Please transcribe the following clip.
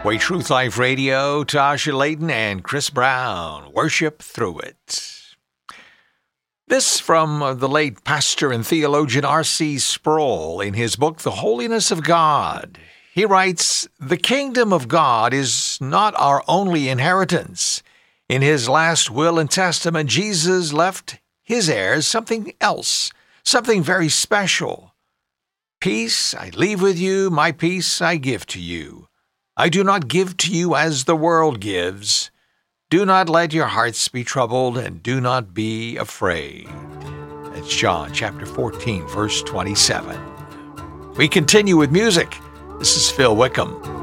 Way Truth Life Radio, Tasha Layton and Chris Brown, Worship Through It. This from the late pastor and theologian R.C. Sproul in his book, The Holiness of God. He writes, "The kingdom of God is not our only inheritance. In his last will and testament, Jesus left his heirs something else, something very special. Peace I leave with you, my peace I give to you. I do not give to you as the world gives. Do not let your hearts be troubled, and do not be afraid." That's John chapter 14, verse 27. We continue with music. This is Phil Wickham.